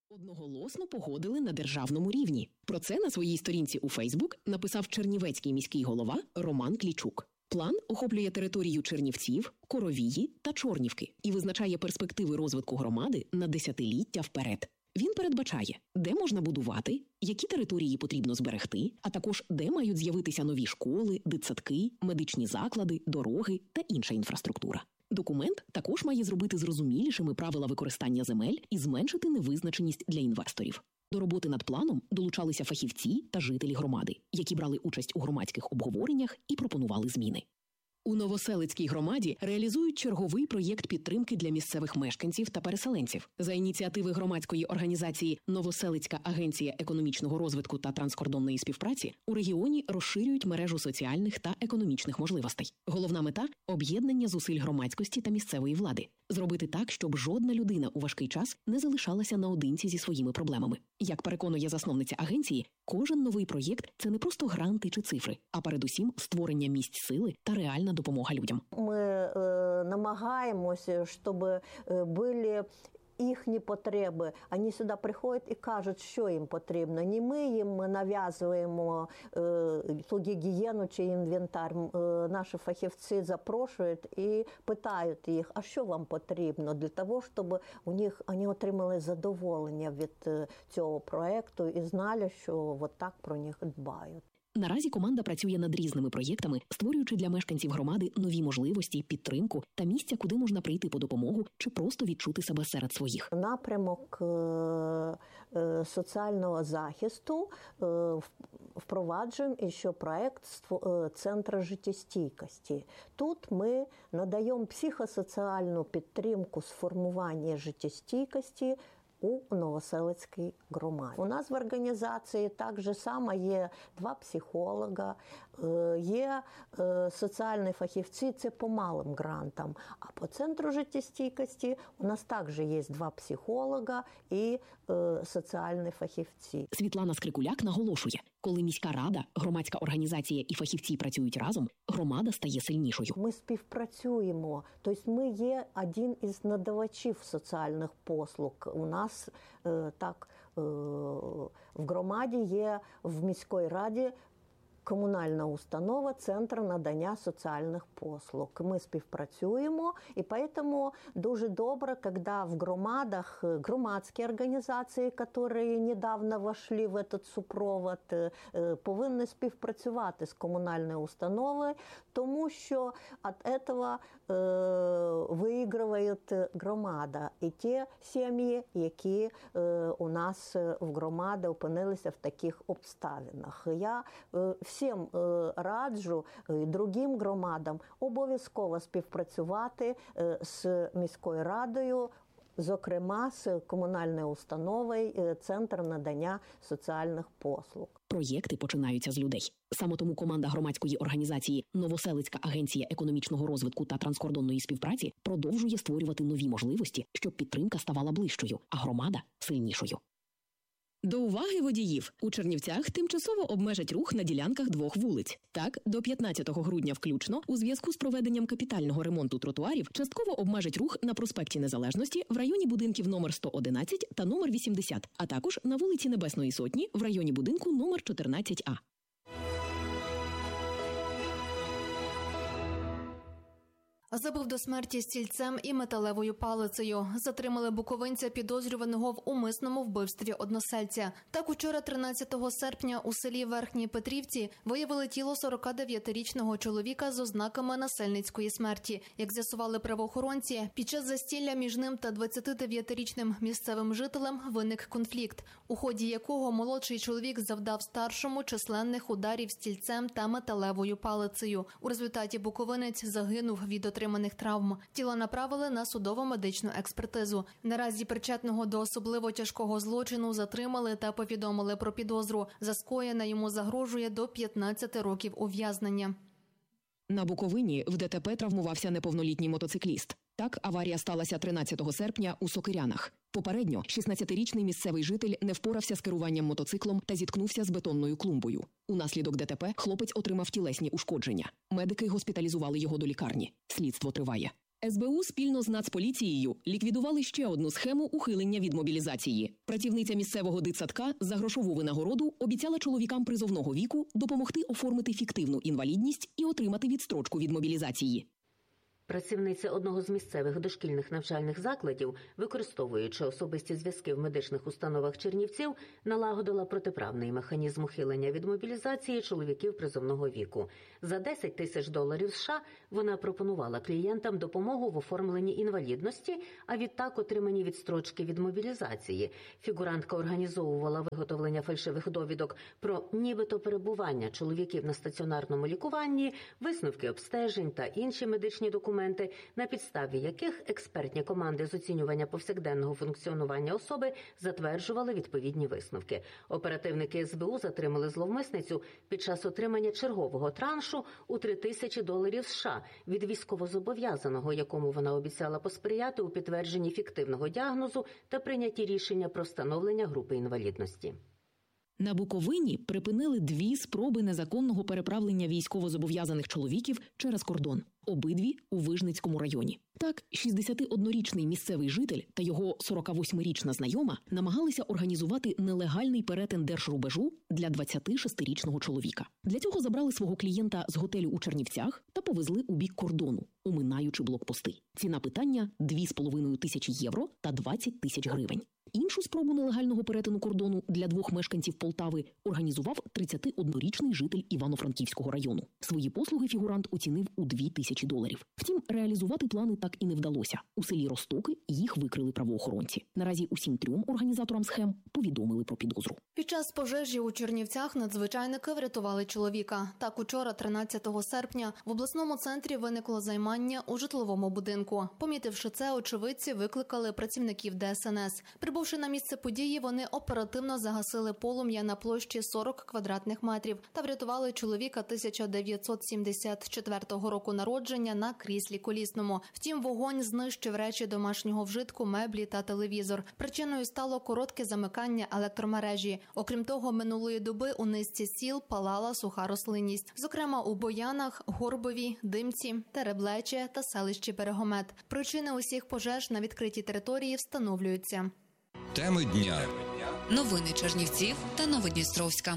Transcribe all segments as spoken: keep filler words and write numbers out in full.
Одноголосно погодили на державному рівні. Про це на своїй сторінці у Фейсбук написав чернівецький міський голова Роман Клічук. План охоплює територію Чернівців, Коровії та Чорнівки і визначає перспективи розвитку громади на десятиліття вперед. Він передбачає, де можна будувати, які території потрібно зберегти, а також де мають з'явитися нові школи, дитсадки, медичні заклади, дороги та інша інфраструктура. Документ також має зробити зрозумілішими правила використання земель і зменшити невизначеність для інвесторів. До роботи над планом долучалися фахівці та жителі громади, які брали участь у громадських обговореннях і пропонували зміни. У Новоселицькій громаді реалізують черговий проєкт підтримки для місцевих мешканців та переселенців. За ініціативи громадської організації «Новоселицька агенція економічного розвитку та транскордонної співпраці» у регіоні розширюють мережу соціальних та економічних можливостей. Головна мета – об'єднання зусиль громадськості та місцевої влади. Зробити так, щоб жодна людина у важкий час не залишалася наодинці зі своїми проблемами. Як переконує засновниця агенції, кожен новий проєкт – це не просто гранти чи цифри, а передусім створення місць сили та реальна допомога людям. Ми е, намагаємося, щоб е, були їхні потреби. Вони сюди приходять і кажуть, що їм потрібно. Не ми їм нав'язуємо е, ту гігієну чи інвентар. Е, наші фахівці запрошують і питають їх, а що вам потрібно для того, щоб у них вони отримали задоволення від е, цього проєкту і знали, що от так про них дбають. Наразі команда працює над різними проєктами, створюючи для мешканців громади нові можливості, підтримку та місця, куди можна прийти по допомогу чи просто відчути себе серед своїх. Напрямок соціального захисту впроваджуємо ще проєкт Центру життєстійкості. Тут ми надаємо психосоціальну підтримку з формування життєстійкості у Новоселицькій громаді. У нас в організації так же само є два психолога, є соціальні фахівці, це по малим грантам. А по Центру життєстійкості у нас також є два психолога і соціальні фахівці. Світлана Скрикуляк наголошує, коли міська рада, громадська організація і фахівці працюють разом, громада стає сильнішою. Ми співпрацюємо, тобто ми є один із надавачів соціальних послуг. У нас е, так е, в громаді є в міській раді комунальна установа Центр надання соціальних послуг. Ми співпрацюємо, і тому дуже добре, коли в громадах громадські організації, які недавно вошли в этот супровод, повинні співпрацювати з комунальною установою, тому що від цього виграє громада. І ті сім'ї, які у нас в громаді опинилися в таких обставинах. Я всім раджу і другим громадам обов'язково співпрацювати з міською радою, зокрема з комунальною установою Центр надання соціальних послуг. Проєкти починаються з людей. Саме тому команда громадської організації «Новоселицька агенція економічного розвитку та транскордонної співпраці» продовжує створювати нові можливості, щоб підтримка ставала ближчою, а громада – сильнішою. До уваги водіїв! У Чернівцях тимчасово обмежать рух на ділянках двох вулиць. Так, до п'ятнадцятого грудня включно, у зв'язку з проведенням капітального ремонту тротуарів, частково обмежать рух на проспекті Незалежності в районі будинків номер сто одинадцять та номер вісімдесят, а також на вулиці Небесної Сотні в районі будинку номер чотирнадцять А. Забив до смерті стільцем і металевою палицею. Затримали буковинця, підозрюваного в умисному вбивстві односельця. Так, учора, тринадцятого серпня, у селі Верхній Петрівці виявили тіло сорокадев'ятирічного чоловіка з ознаками насильницької смерті. Як з'ясували правоохоронці, під час застілля між ним та двадцятидев'ятирічним місцевим жителем виник конфлікт, у ході якого молодший чоловік завдав старшому численних ударів стільцем та металевою палицею. У результаті буковинець загинув від отриманих травм. Тіло направили на судово-медичну експертизу. Наразі причетного до особливо тяжкого злочину затримали та повідомили про підозру. За скоєне йому загрожує до п'ятнадцяти років ув'язнення. На Буковині в ДТП травмувався неповнолітній мотоцикліст. Так, аварія сталася тринадцятого серпня у Сокирянах. Попередньо шістнадцятирічний місцевий житель не впорався з керуванням мотоциклом та зіткнувся з бетонною клумбою. Унаслідок ДТП хлопець отримав тілесні ушкодження. Медики госпіталізували його до лікарні. Слідство триває. ес бе у спільно з Нацполіцією ліквідували ще одну схему ухилення від мобілізації. Працівниця місцевого дитсадка за грошову винагороду обіцяла чоловікам призовного віку допомогти оформити фіктивну інвалідність і отримати відстрочку від мобілізації. Працівниця одного з місцевих дошкільних навчальних закладів, використовуючи особисті зв'язки в медичних установах Чернівців, налагодила протиправний механізм ухилення від мобілізації чоловіків призовного віку. За десять тисяч доларів США вона пропонувала клієнтам допомогу в оформленні інвалідності, а відтак отримані відстрочки від мобілізації. Фігурантка організовувала виготовлення фальшивих довідок про нібито перебування чоловіків на стаціонарному лікуванні, висновки обстежень та інші медичні документи, на підставі яких експертні команди з оцінювання повсякденного функціонування особи затверджували відповідні висновки. Оперативники ес бе у затримали зловмисницю під час отримання чергового траншу у три тисячі доларів США від військовозобов'язаного, якому вона обіцяла посприяти у підтвердженні фіктивного діагнозу та прийнятті рішення про встановлення групи інвалідності. На Буковині припинили дві спроби незаконного переправлення військовозобов'язаних чоловіків через кордон. Обидві у Вижницькому районі. Так, шістдесятиоднорічний місцевий житель та його сорокавосьмирічна знайома намагалися організувати нелегальний перетин держрубежу для двадцятишестирічного чоловіка. Для цього забрали свого клієнта з готелю у Чернівцях та повезли у бік кордону, оминаючи блокпости. Ціна питання – дві з половиною тисячі євро та двадцять тисяч гривень. Іншу спробу нелегального перетину кордону для двох мешканців Полтави організував тридцятиоднорічний житель Івано-Франківського району. Свої послуги фігурант оцінив у дві тисячі доларів. Втім, реалізувати плани так і не вдалося. У селі Ростоки їх викрили правоохоронці. Наразі усім трьом організаторам схем повідомили про підозру. Під час пожежі у Чернівцях надзвичайники врятували чоловіка. Так, учора, тринадцятого серпня, в обласному центрі виникло займання у житловому будинку. Помітивши це, очевидці викликали працівників де ес ен ес. Прибувши на місце події, вони оперативно загасили полум'я на площі сорок квадратних метрів та врятували чоловіка тисяча дев'ятсот сімдесят четвертого року народження на кріслі колісному. Втім, вогонь знищив речі домашнього вжитку, меблі та телевізор. Причиною стало коротке замикання електромережі. Окрім того, минулої доби у низці сіл палала суха рослинність. Зокрема, у Боянах, Горбові, Димці, Тереблече та селищі Берегомет. Причини усіх пожеж на відкритій території встановлюються. Теми дня. Новини Чернівців та Новодністровська.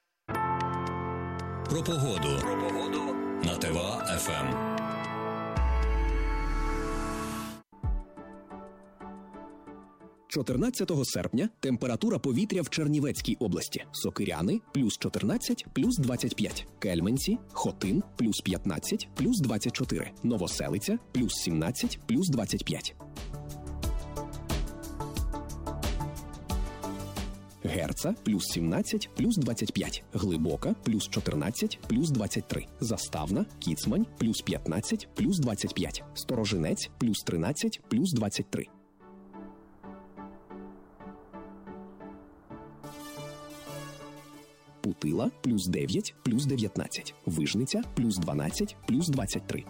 Про погоду. Про погоду на ТВА еф ем. чотирнадцятого серпня температура повітря в Чернівецькій області. Сокиряни – плюс чотирнадцять, плюс двадцять п'ять. Кельменці, Хотин – плюс п'ятнадцять, плюс двадцять чотири. Новоселиця – плюс сімнадцять, плюс двадцять п'ять. Герца – плюс сімнадцять, плюс двадцять п'ять. Глибока – плюс чотирнадцять, плюс двадцять три. Заставна, Кіцмань – плюс п'ятнадцять, плюс двадцять п'ять. Сторожинець – плюс тринадцять, плюс двадцять три. Путила – плюс дев'ять, плюс дев'ятнадцять. Вижниця – плюс дванадцять, плюс двадцять три.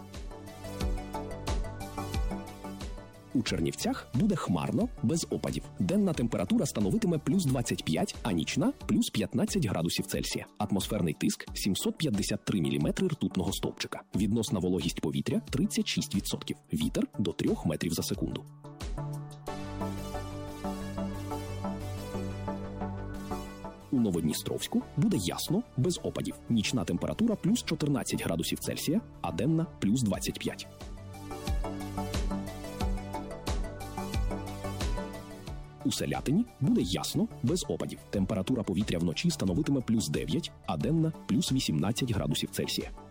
У Чернівцях буде хмарно, без опадів. Денна температура становитиме плюс двадцять п'ять, а нічна – плюс п'ятнадцять градусів Цельсія. Атмосферний тиск – сімсот п'ятдесят три міліметри ртутного стовпчика. Відносна вологість повітря – тридцять шість відсотків. Вітер – до трьох метрів за секунду. У Новодністровську буде ясно, без опадів. Нічна температура – плюс чотирнадцять градусів Цельсія, а денна – плюс двадцять п'ять. У Селятині буде ясно, без опадів. Температура повітря вночі становитиме плюс дев'ять, а денна – плюс вісімнадцять градусів Цельсія.